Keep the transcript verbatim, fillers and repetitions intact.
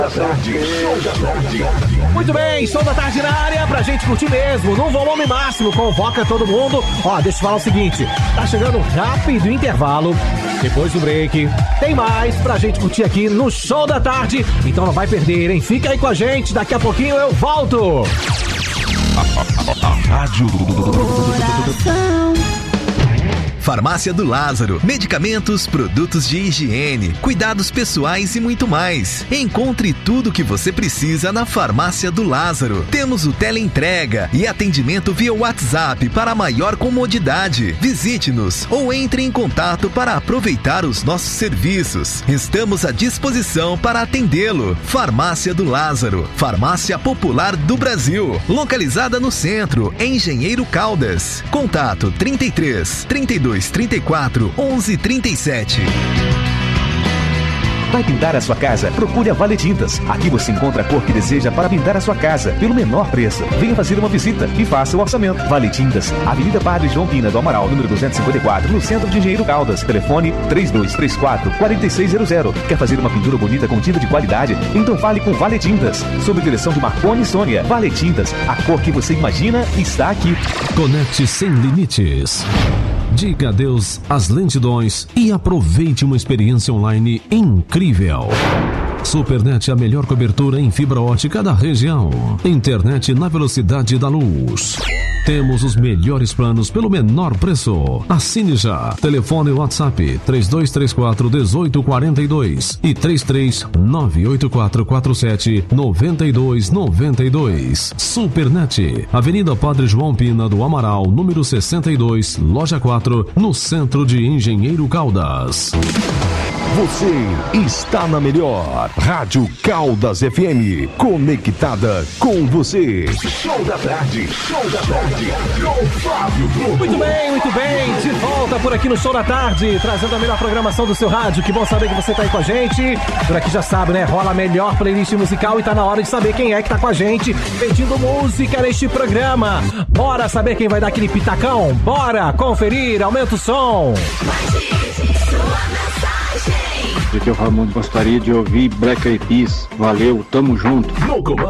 Muito bem, Show da Tarde na área pra gente curtir mesmo, no volume máximo, convoca todo mundo. Ó, deixa eu falar o seguinte, tá chegando rápido o intervalo, depois do break, tem mais pra gente curtir aqui no Show da Tarde, então não vai perder, hein? Fica aí com a gente, daqui a pouquinho eu volto. Rádio Coração. Farmácia do Lázaro. Medicamentos, produtos de higiene, cuidados pessoais e muito mais. Encontre tudo o que você precisa na Farmácia do Lázaro. Temos o teleentrega e atendimento via WhatsApp para maior comodidade. Visite-nos ou entre em contato para aproveitar os nossos serviços. Estamos à disposição para atendê-lo. Farmácia do Lázaro. Farmácia Popular do Brasil. Localizada no centro, em Engenheiro Caldas. Contato trinta e três, trinta e dois, trinta e quatro, onze, trinta e sete. Vai pintar a sua casa? Procure a Vale Tintas. Aqui você encontra a cor que deseja para pintar a sua casa, pelo menor preço. Venha fazer uma visita e faça o orçamento. Vale Tintas, Avenida Padre João Pina do Amaral, número duzentos e cinquenta e quatro, no centro de Engenheiro Caldas. Telefone três dois três quatro, quatro seis zero zero. Quer fazer uma pintura bonita com tinta de qualidade? Então fale com Vale Tintas. Sob direção de Marconi e Sônia. Vale Tintas, a cor que você imagina está aqui. Conecte sem limites. Diga adeus às lentidões e aproveite uma experiência online incrível. Supernet, a melhor cobertura em fibra ótica da região. Internet na velocidade da luz. Temos os melhores planos pelo menor preço. Assine já. Telefone WhatsApp três dois três quatro, um oito quatro dois e três três nove oito quatro quatro sete nove dois nove dois. Supernet, Avenida Padre João Pina do Amaral, número sessenta e dois, loja quatro, no centro de Engenheiro Caldas. Você está na melhor Rádio Caldas F M, conectada com você. Show da Tarde, Show da Tarde, com Fábio Bruno. Muito bem, muito bem, de volta por aqui no Show da Tarde, trazendo a melhor programação do seu rádio. Que bom saber que você tá aí com a gente. Por aqui já sabe, né? Rola a melhor playlist musical e tá na hora de saber quem é que tá com a gente pedindo música neste programa. Bora saber quem vai dar aquele pitacão? Bora conferir, aumenta o som. Aqui é o Ramon, gostaria de ouvir Black Eyed Peas. Valeu, tamo junto. No comando